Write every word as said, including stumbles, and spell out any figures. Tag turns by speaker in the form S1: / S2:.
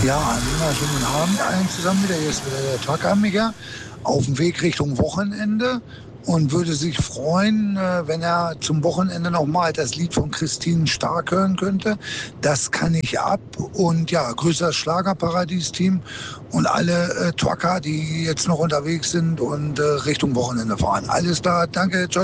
S1: Ja, einen wunderschönen Abend allen zusammen wieder. Hier ist wieder der Trucker-Mega auf dem Weg Richtung Wochenende und würde sich freuen, äh, wenn er zum Wochenende nochmal das Lied von Christine Stark hören könnte. Das kann ich ab. Und ja, grüße das Schlagerparadies-Team und alle äh, Trucker, die jetzt noch unterwegs sind und äh, Richtung Wochenende fahren. Alles klar, danke, ciao.